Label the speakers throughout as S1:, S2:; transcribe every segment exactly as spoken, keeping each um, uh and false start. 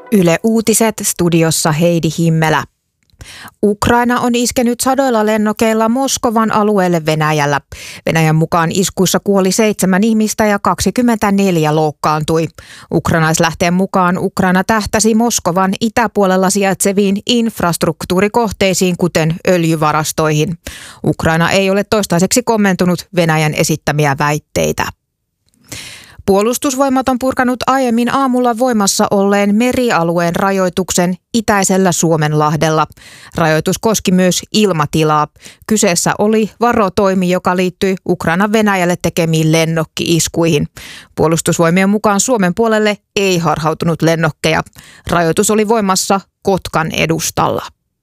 S1: Yle Uutiset, studiossa Heidi Himmelä. Ukraina on iskenyt sadoilla lennokeilla Moskovan alueelle Venäjällä. Venäjän mukaan iskuissa kuoli seitsemän ihmistä ja kaksikymmentäneljä loukkaantui. Ukrainaislähteen mukaan Ukraina tähtäsi Moskovan itäpuolella sijaitseviin infrastruktuurikohteisiin, kuten öljyvarastoihin. Ukraina ei ole toistaiseksi kommentoinut Venäjän esittämiä väitteitä. Puolustusvoimat on purkanut aiemmin aamulla voimassa olleen merialueen rajoituksen itäisellä Suomenlahdella. Rajoitus koski myös ilmatilaa. Kyseessä oli varotoimi, joka liittyi Ukrainan Venäjälle tekemiin lennokki-iskuihin. Puolustusvoimien mukaan Suomen puolelle ei harhautunut lennokkeja. Rajoitus oli voimassa Kotkan edustalla.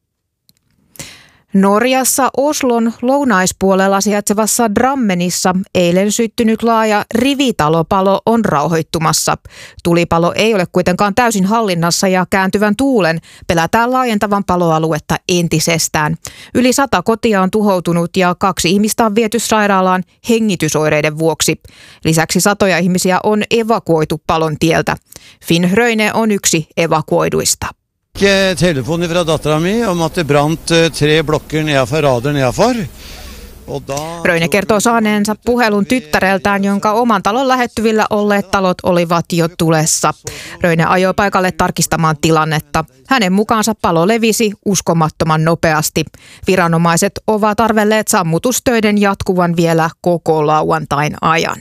S1: Norjassa Oslon lounaispuolella sijaitsevassa Drammenissa eilen syttynyt laaja rivitalopalo on rauhoittumassa. Tulipalo ei ole kuitenkaan täysin hallinnassa ja kääntyvän tuulen pelätään laajentavan paloaluetta entisestään. Yli sata kotia on tuhoutunut ja kaksi ihmistä on viety sairaalaan hengitysoireiden vuoksi. Lisäksi satoja ihmisiä on evakuoitu palon tieltä. Finn Röine on yksi evakuoiduista.
S2: Telefoni fra dattera mi om at det brant tre blokker nedenfor rader nedenfor.
S1: Röine kertoo saaneensa puhelun tyttäreltään, jonka oman talon lähettyvillä olleet talot olivat jo tulessa. Röine ajoi paikalle tarkistamaan tilannetta. Hänen mukaansa palo levisi uskomattoman nopeasti. Viranomaiset ovat arvelleet sammutustöiden jatkuvan vielä koko lauantain ajan.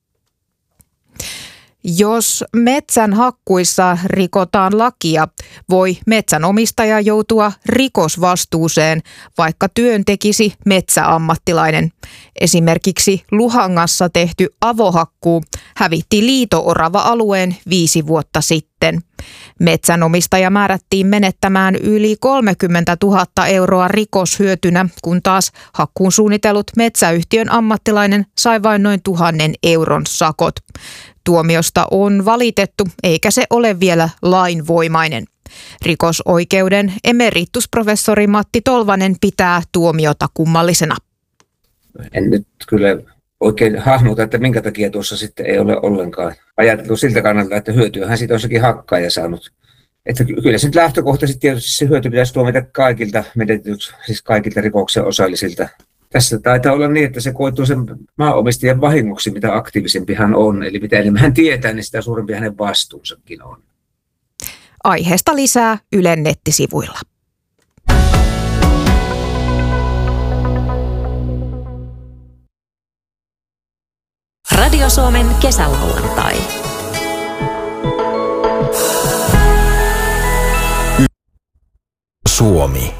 S1: Jos metsän hakkuissa rikotaan lakia, voi metsänomistaja joutua rikosvastuuseen, vaikka työn tekisi metsäammattilainen. Esimerkiksi Luhangassa tehty avohakkuu hävitti liito-orava-alueen viisi vuotta sitten. Metsänomistaja määrättiin menettämään yli kolmekymmentätuhatta euroa rikoshyötynä, kun taas hakkuun suunnitellut metsäyhtiön ammattilainen sai vain noin tuhannen euron sakot. Tuomiosta on valitettu, eikä se ole vielä lainvoimainen. Rikosoikeuden emeritusprofessori Matti Tolvanen pitää tuomiota kummallisena.
S3: En nyt kyllä oikein hahmota, että minkä takia tuossa sitten ei ole ollenkaan ajateltu siltä kannalta, että hyötyähän siitä on sekin hakkaaja saanut. Että kyllä se nyt lähtökohtaisesti tietysti se hyöty pitäisi tuomita kaikilta menetetyksi, siis kaikilta rikoksen osallisilta. Tässä taitaa olla niin, että se koituu sen maanomistajan vahingoksi, mitä aktiivisempi hän on. Eli mitä enemmän hän tietää, niin sitä suurempi hänen vastuunsakin on.
S1: Aiheesta lisää Ylen nettisivuilla.
S4: Radio Suomen kesälauantai.
S5: Suomi.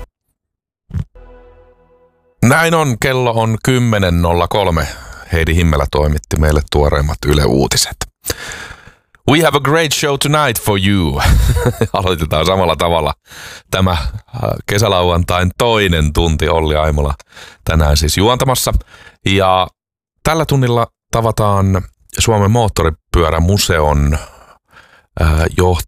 S5: Näin on, kello on kymmenen nolla kolme. Heidi Himmelä toimitti meille tuoreimmat Yle Uutiset. We have a great show tonight for you. Aloitetaan samalla tavalla tämä kesälauantain toinen tunti. Olli Aimola tänään siis juontamassa. Ja tällä tunnilla tavataan Suomen moottoripyörämuseon